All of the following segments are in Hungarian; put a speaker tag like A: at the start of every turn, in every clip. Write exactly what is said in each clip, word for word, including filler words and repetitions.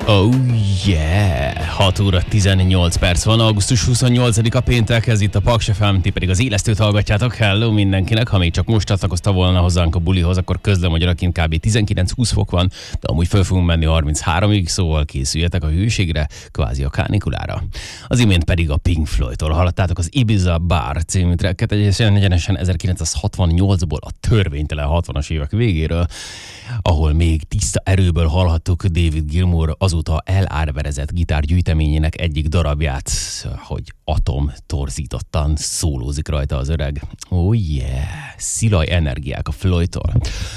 A: Oh yeah! hat óra tizennyolc perc van, augusztus huszonnyolcadika péntek, ez itt a Paks ef em, ti pedig az élesztőt hallgatjátok. Hello mindenkinek, ha még csak most csatlakozta volna hozzánk a bulihoz, akkor közlöm, hogy odakint kb. tizenkilenc-húsz fok van, de amúgy föl fogunk menni harmincháromig, szóval készüljetek a hőségre, kvázi a kánikulára. Az imént pedig a Pink Floydtól hallottátok az Ibiza Bar című tracket, egyenesen ezerkilencszázhatvannyolcból, a törvénytelen hatvanas évek végéről, ahol még tiszta erőből hallhattuk David Gilmour azóta elárverezett gitárgyűjteményének egyik darabját, hogy atom torzítottan szólózik rajta az öreg. Oh yeah, szilaj energiák a Floydtól.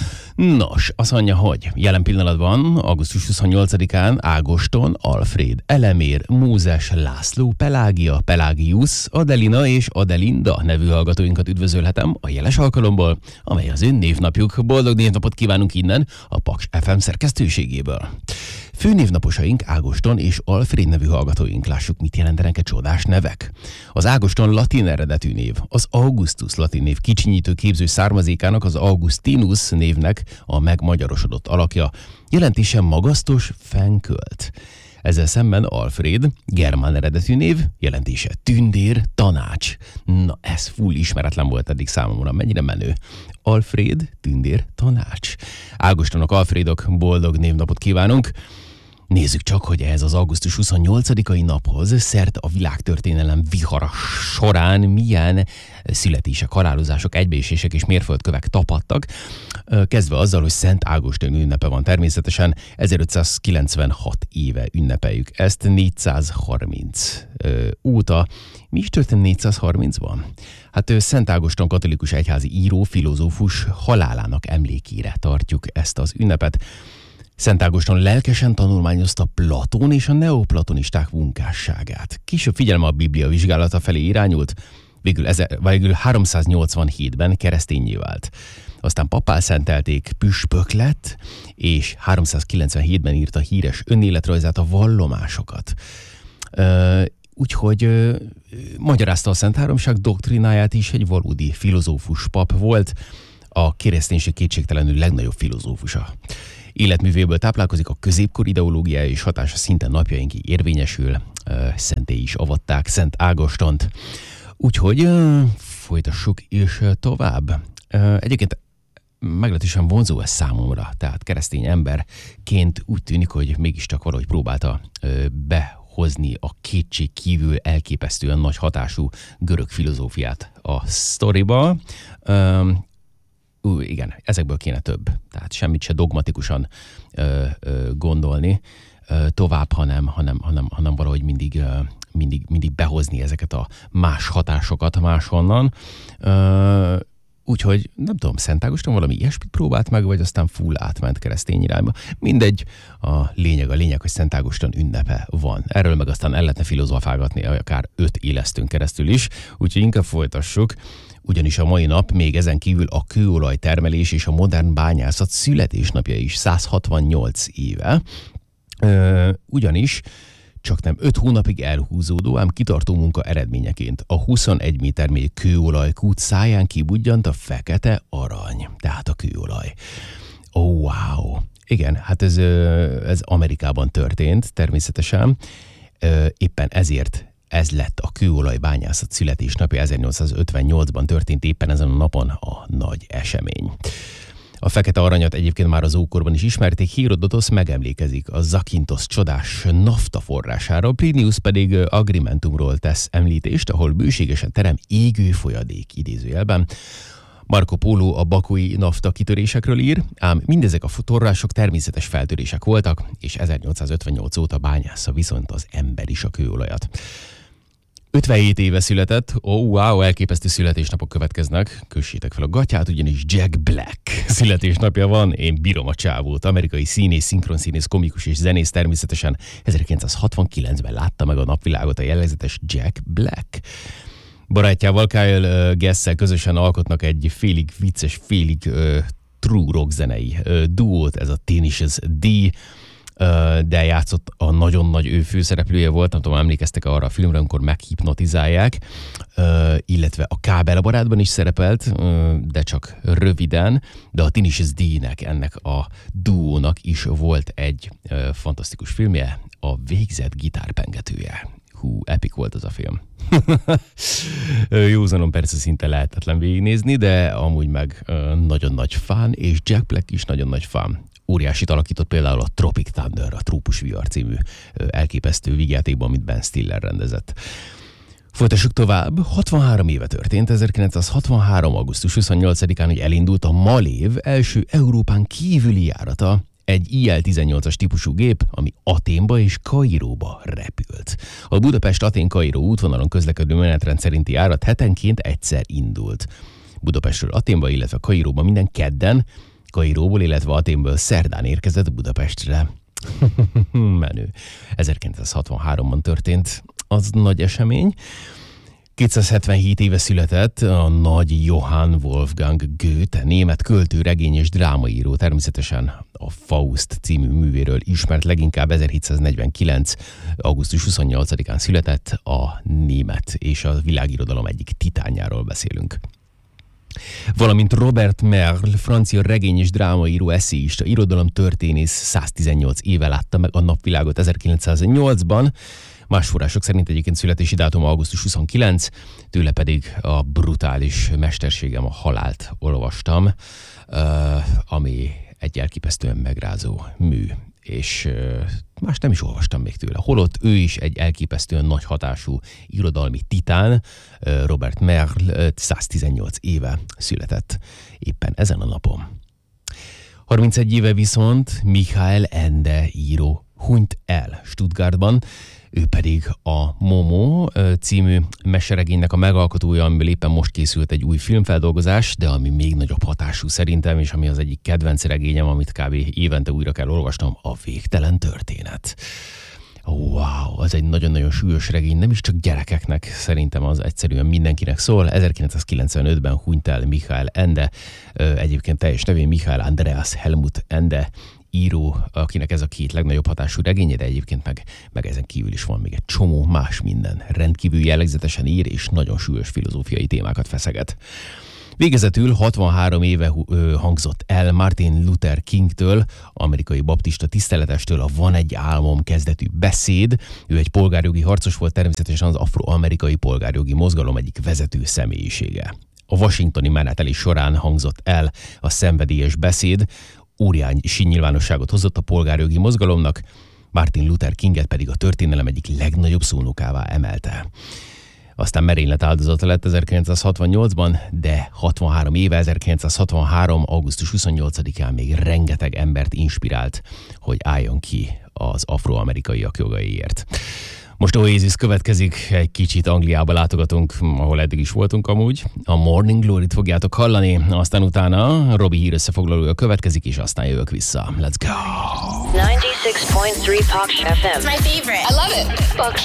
A: Nos, azt mondja, hogy jelen pillanatban, augusztus huszonnyolcadikán Ágoston, Alfred, Elemér, Mózes, László, Pelágia, Pelágius, Adelina és Adelinda nevű hallgatóinkat üdvözölhetem a jeles alkalomból, amely az ön névnapjuk. Boldog névnapot kívánunk innen a Paks ef em szerkesztőségéből. Főnévnaposaink Ágoston és Alfred nevű hallgatóink, lássuk, mit jelentenek a csodás nevek. Az Ágoston latin eredetű név, az Augustus latin név kicsinyítő képző származékának, az Augustinus névnek a megmagyarosodott alakja, jelentése magasztos, fenkölt. Ezzel szemben Alfred, germán eredetű név, jelentése tündér, tanács. Na, ez full ismeretlen volt eddig számomra, mennyire menő. Alfred, tündér, tanács. Ágostonok, Alfredok, boldog névnapot kívánunk. Nézzük csak, hogy ehhez az augusztus huszonnyolcadikai naphoz szerte a világtörténelem vihara során milyen születések, halálozások, egybeesések és mérföldkövek tapadtak. Kezdve azzal, hogy Szent Ágoston ünnepe van természetesen, ezerötszázkilencvenhat éve ünnepeljük ezt, négyszázharminc óta. Mi is történt négyszázharmincban? Hát Szent Ágoston katolikus egyházi író, filozófus halálának emlékére tartjuk ezt az ünnepet. Szent Ágoston lelkesen tanulmányozta Platón és a neoplatonisták munkásságát. Később figyelme a Biblia vizsgálata felé irányult, végül, ezer, végül háromszáznyolcvanhétben kereszténnyé vált. Aztán pappá szentelték, püspök lett, és háromszázkilencvenhétben írta híres önéletrajzát, a Vallomásokat. Ö, úgyhogy ö, magyarázta a Szent Háromság doktrináját is, egy valódi filozófus pap volt, a kereszténység kétségtelenül legnagyobb filozófusa. Életművéből táplálkozik, a középkor ideológiája és hatása szinte napjainkig érvényesül, szenté is avatták Szent Ágostont. Úgyhogy folytassuk és tovább. Egyébként meglehetősen vonzó ez számomra, tehát keresztény emberként úgy tűnik, hogy mégiscsak valahogy próbálta behozni a kétség kívül elképesztően nagy hatású görög filozófiát a sztoriba. Ú, igen, ezekből kéne több. Tehát semmit se dogmatikusan ö, ö, gondolni ö, tovább, hanem, hanem, hanem, hanem valahogy mindig, ö, mindig, mindig behozni ezeket a más hatásokat máshonnan. Ö, úgyhogy nem tudom, Szent Ágoston valami ilyesmit próbált meg, vagy aztán full átment keresztény irányba. Mindegy, a lényeg a lényeg, hogy Szent Ágoston ünnepe van. Erről meg aztán el lehetne filozofálgatni akár öt élesztőn keresztül is, úgyhogy inkább folytassuk. Ugyanis a mai nap még ezen kívül a kőolajtermelés és a modern bányászat születésnapja is, százhatvannyolc éve. Ö, ugyanis csak nem öt hónapig elhúzódó, ám kitartó munka eredményeként a huszonegy méter mély kőolajkút száján kibudjant a fekete arany, tehát a kőolaj. Oh, wow! Igen, hát ez, ez Amerikában történt természetesen, éppen ezért ez lett a kőolajbányászat születésnapja, ezernyolcszázötvennyolcban történt éppen ezen a napon a nagy esemény. A fekete aranyat egyébként már az ókorban is ismerték, Hérodotosz megemlékezik a Zakynthos csodás nafta forrására, Plinius pedig Agrimentumról tesz említést, ahol bőségesen terem égő folyadék idézőjelben. Marco Polo a bakói nafta kitörésekről ír, ám mindezek a források természetes feltörések voltak, és ezernyolcszázötvennyolc óta bányásza viszont az ember is a kőolajat. ötvenhét éve született, ó, oh, wow, elképesztő születésnapok következnek, kössétek fel a gatyát, ugyanis Jack Black születésnapja van, én bírom a csávót, amerikai színész, szinkronszínész, komikus és zenész, természetesen ezerkilencszázhatvankilencben látta meg a napvilágot a jellegzetes Jack Black. Barátjával Kyle Gass-szel közösen alkotnak egy félig vicces, félig uh, true rock zenei uh, duót, ez a Tenacious D. de játszott a nagyon nagy ő főszereplője volt, nem tudom, emlékeztek arra a filmre, amikor meghipnotizálják, illetve a Kábelbarátban is szerepelt, de csak röviden, de a Tenacious D-nek, ennek a duónak is volt egy fantasztikus filmje, a Végzett gitárpengetője. Hú, epic volt az a film. Józanon persze szinte lehetetlen végignézni, de amúgy meg nagyon nagy fán, és Jack Black is nagyon nagy fán. Óriásit alakított például a Tropic Thunder, a Trópus vihar című elképesztő vígjátékban, amit Ben Stiller rendezett. Folytassuk tovább. hatvanhárom éve történt, ezerkilencszázhatvanhárom. augusztus huszonnyolcadikán, hogy elindult a Malév első Európán kívüli járata, egy I L tizennyolcas típusú gép, ami Athénba és Kairóba repült. A Budapest-Atén-Kairó útvonalon közlekedő menetrend szerinti járat hetenként egyszer indult. Budapestről Athénba, illetve Kairóba minden kedden, Kairóból, illetve Athénből szerdán érkezett Budapestre. Menő. ezerkilencszázhatvanháromban történt az nagy esemény. kétszázhetvenhét éve született a nagy Johann Wolfgang Goethe, német költő, regény és drámaíró, természetesen a Faust című művéről ismert, leginkább ezerhétszáznegyvenkilenc. augusztus huszonnyolcadikán született, a német és a világirodalom egyik titánjáról beszélünk. Valamint Robert Merle, francia regény és drámaíró, eszéista, irodalomtörténész, száztizennyolc éve látta meg a napvilágot ezerkilencszáznyolcban, más források szerint egyébként születési dátum augusztus huszonkilenc, tőle pedig a brutális mesterségem, a halált olvastam, ami egy elképesztően megrázó mű, és más nem is olvastam még tőle. Holott ő is egy elképesztően nagy hatású irodalmi titán, Robert Merle száztizennyolc éve született éppen ezen a napon. harmincegy éve viszont Michael Ende író hunyt el Stuttgartban, ő pedig a Momo című meseregénynek a megalkotója, amiből éppen most készült egy új filmfeldolgozás, de ami még nagyobb hatású szerintem, és ami az egyik kedvenc regényem, amit kb. Évente újra kell olvasnom, a Végtelen történet. Wow, az egy nagyon-nagyon súlyos regény, nem is csak gyerekeknek, szerintem az egyszerűen mindenkinek szól. ezerkilencszázkilencvenötben hunyt el Michael Ende, egyébként teljes nevén Michael Andreas Helmut Ende, író, akinek ez a két legnagyobb hatású regénye, de egyébként meg, meg ezen kívül is van még egy csomó más minden. Rendkívül jellegzetesen ír, és nagyon súlyos filozófiai témákat feszeget. Végezetül hatvanhárom éve hangzott el Martin Luther Kingtől, amerikai baptista tiszteletestől a Van egy álmom kezdetű beszéd. Ő egy polgárjogi harcos volt, természetesen az afroamerikai polgárjogi mozgalom egyik vezető személyisége. A washingtoni menetelés során hangzott el a szenvedélyes beszéd, óriási nyilvánosságot hozott a polgárjogi mozgalomnak, Martin Luther Kinget pedig a történelem egyik legnagyobb szónokává emelte. Aztán merénylet áldozata lett ezerkilencszázhatvannyolcban, de hatvanhárom éve, ezerkilencszázhatvanhárom. augusztus huszonnyolcadikán még rengeteg embert inspirált, hogy álljon ki az afroamerikaiak jogaiért. Most Oasis következik, egy kicsit Angliába látogatunk, ahol eddig is voltunk amúgy. A Morning Glory-t fogjátok hallani, aztán utána Robi hír összefoglalója következik, és aztán jövök vissza. Let's go!
B: ninety-six point three Paks ef em. It's my favorite. I love it. Paks